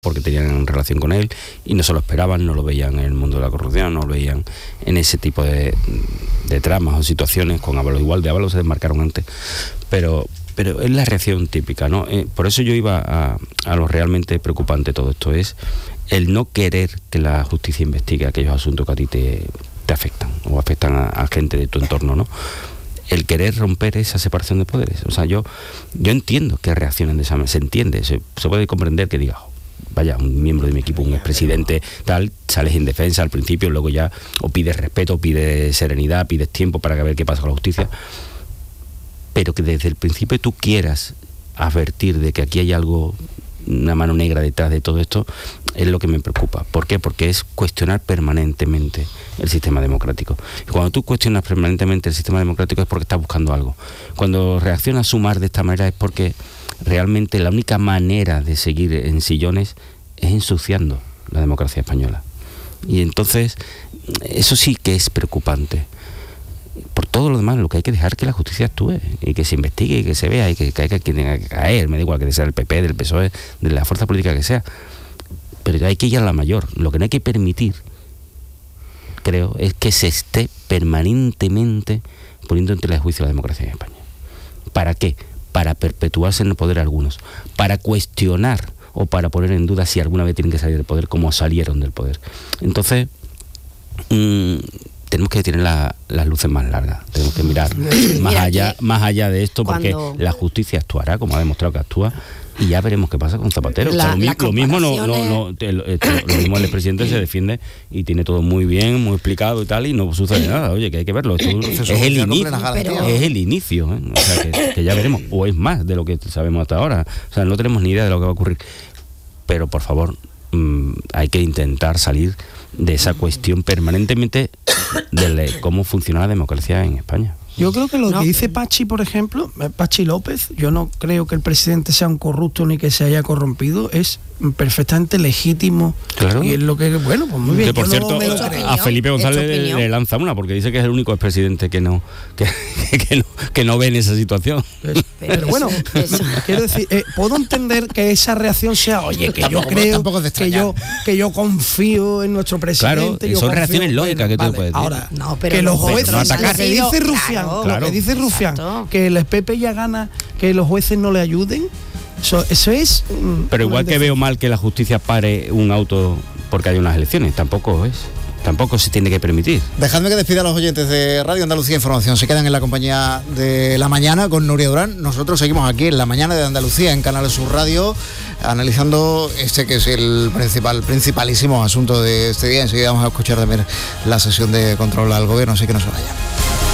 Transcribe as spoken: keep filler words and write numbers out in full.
porque tenían relación con él y no se lo esperaban, no lo veían en el mundo de la corrupción, no lo veían en ese tipo de, de tramas o situaciones. Con Ábalos igual, de Ábalos se desmarcaron antes, pero pero es la reacción típica, ¿no? Eh, por eso yo iba a, a lo realmente preocupante de todo esto, es el no querer que la justicia investigue aquellos asuntos que a ti te, te afectan o afectan a, a gente de tu entorno, ¿no? El querer romper esa separación de poderes. O sea, yo yo entiendo que reaccionen de esa manera, se entiende, se, se puede comprender que diga, vaya, un miembro de mi equipo, un expresidente, tal, sales en defensa al principio, luego ya o pides respeto, pides serenidad, pides tiempo para ver qué pasa con la justicia, pero que desde el principio tú quieras advertir de que aquí hay algo, una mano negra detrás de todo esto, es lo que me preocupa. ¿Por qué? Porque es cuestionar permanentemente el sistema democrático. Y cuando tú cuestionas permanentemente el sistema democrático es porque estás buscando algo. Cuando reaccionas a sumar de esta manera es porque realmente la única manera de seguir en sillones es ensuciando la democracia española. Y entonces, eso sí que es preocupante. Por todo lo demás, lo que hay que dejar que la justicia actúe y que se investigue y que se vea y que caiga quien tenga que caer, me da igual que sea el P P, del P S O E, de la fuerza política que sea. Pero hay que ir a la mayor. Lo que no hay que permitir, creo, es que se esté permanentemente poniendo en tela de juicio la democracia en España. ¿Para qué? Para perpetuarse en el poder algunos, para cuestionar o para poner en duda si alguna vez tienen que salir del poder, como salieron del poder. Entonces, mmm, tenemos que tener la, las luces más largas, tenemos que mirar más Mira, allá más allá de esto, porque cuando... la justicia actuará, como ha demostrado que actúa, y ya veremos qué pasa con Zapatero. La, o sea, lo, lo mismo no, no, comparaciones... no te, lo, te, lo mismo el expresidente se defiende y tiene todo muy bien, muy explicado y tal, y no sucede nada. Oye, que hay que verlo. Esto es, el inicio, pero... es el inicio, ¿eh? O sea, que, que ya veremos, o es más de lo que sabemos hasta ahora. O sea, no tenemos ni idea de lo que va a ocurrir. Pero, por favor, mmm, hay que intentar salir de esa cuestión permanentemente de cómo funciona la democracia en España. Yo creo que lo no. que dice Pachi, por ejemplo, Pachi López, yo no creo que el presidente sea un corrupto ni que se haya corrompido, es perfectamente legítimo. Claro. Y es lo que, bueno, pues muy bien. Que por yo cierto, no me lo a, creo. a Felipe González le, le lanza una, porque dice que es el único expresidente que no que, que no que no ve en esa situación. Pero, pero bueno, quiero decir, eh, puedo entender que esa reacción sea, oye, que yo creo, que yo que yo confío en nuestro presidente. Claro, son reacciones lógicas que tú puedes decir. Ahora, no, pero que los jueces, no atacar. lo que dice Rufián, Claro, lo que dice Rufián, exacto. que el Pepe ya gana, que los jueces no le ayuden. Eso, eso es... Pero igual que veo mal que la justicia pare un auto porque hay unas elecciones, tampoco es. Tampoco se tiene que permitir. Dejadme que despida a los oyentes de Radio Andalucía Información. Se quedan en la compañía de La Mañana con Nuria Durán. Nosotros seguimos aquí en La Mañana de Andalucía, en Canal Sur Radio, analizando este que es el principal, principalísimo asunto de este día. Enseguida vamos a escuchar también la sesión de control al gobierno, así que no se vayan.